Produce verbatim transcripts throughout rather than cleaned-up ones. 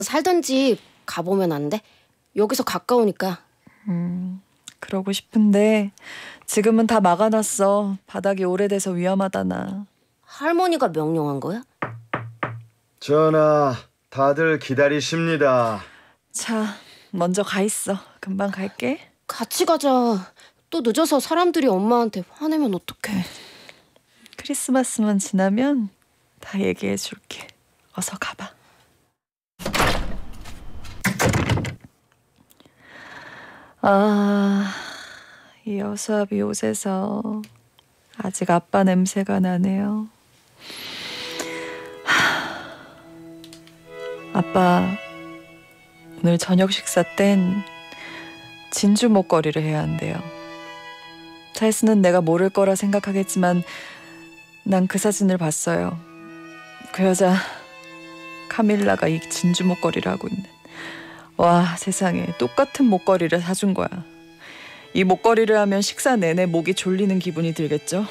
살던 집 가보면 안 돼? 여기서 가까우니까. 음, 그러고 싶은데 지금은 다 막아놨어. 바닥이 오래돼서 위험하다나. 할머니가 명령한 거야? 전하, 다들 기다리십니다. 자, 먼저 가 있어. 금방 갈게. 같이 가자. 또 늦어서 사람들이 엄마한테 화내면 어떡해. 크리스마스만 지나면 다 얘기해 줄게. 어서 가봐. 아, 이 여수아비 옷에서 아직 아빠 냄새가 나네요. 하, 아빠, 오늘 저녁 식사 땐 진주 목걸이를 해야 한대요. 찰스는 내가 모를 거라 생각하겠지만 난 그 사진을 봤어요. 그 여자 카밀라가 이 진주 목걸이를 하고 있는. 와, 세상에 똑같은 목걸이를 사준 거야. 이 목걸이를 하면 식사 내내 목이 졸리는 기분이 들겠죠?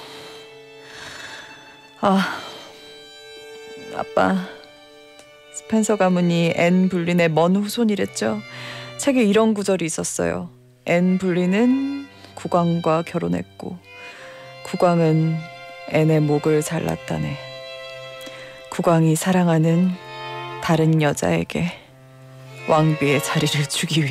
아, 아빠, 스펜서 가문이 앤 불린의 먼 후손이랬죠. 책에 이런 구절이 있었어요. 앤 불린은 국왕과 결혼했고 국왕은 앤의 목을 잘랐다네. 국왕이 사랑하는 다른 여자에게 왕비의 자리를 주기 위해.